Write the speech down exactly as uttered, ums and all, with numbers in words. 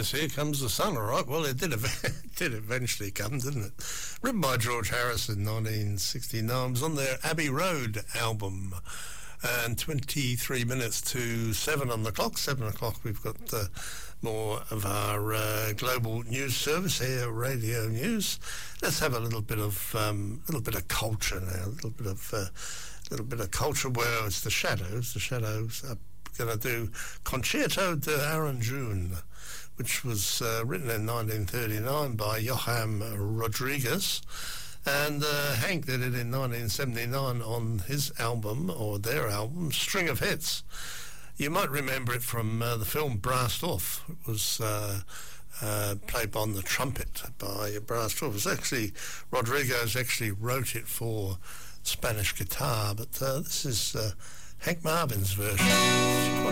yes, here comes the sun, all right. Well, it did, ev- it did eventually come, didn't it? Written by George Harris in nineteen sixty-nine. It was on their Abbey Road album. And twenty-three minutes to seven on the clock. Seven o'clock, we've got uh, more of our uh, global news service here, Radio News. Let's have a little bit of um, little bit of culture now. A little bit of uh, little bit of culture. Where it's the Shadows. The Shadows are going to do Concerto de Aranjuez, which was uh, written in nineteen thirty-nine by Joachim Rodriguez. And uh, Hank did it in nineteen seventy-nine on his album, or their album, String of Hits. You might remember it from uh, the film Brassed Off. It was uh, uh, played on the trumpet by Brassed Off. It was actually, Rodriguez actually wrote it for Spanish guitar, but uh, this is uh, Hank Marvin's version. It's quite